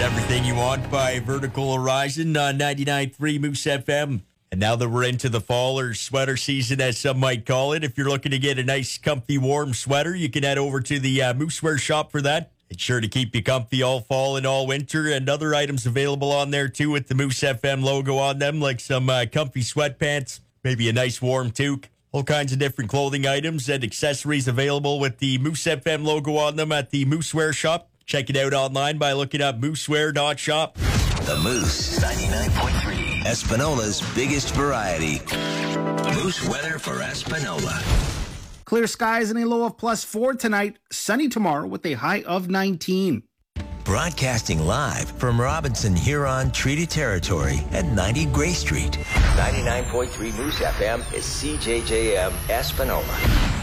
Everything you want by Vertical Horizon on 99.3 Moose FM. And now that we're into the fall or sweater season, as some might call it, if you're looking to get a nice, comfy, warm sweater, you can head over to the Moosewear shop for that. It's sure to keep you comfy all fall and all winter, and other items available on there, too, with the Moose FM logo on them, like some comfy sweatpants, maybe a nice warm toque, all kinds of different clothing items and accessories available with the Moose FM logo on them at the Moosewear shop. Check it out online by looking up moosewear.shop. The Moose 99.3, Espinola's biggest variety. Moose weather for Espinola. Clear skies and a low of +4 tonight. Sunny tomorrow with a high of 19. Broadcasting live from Robinson Huron Treaty Territory at 90 Gray Street. 99.3 Moose FM is CJJM Espinola.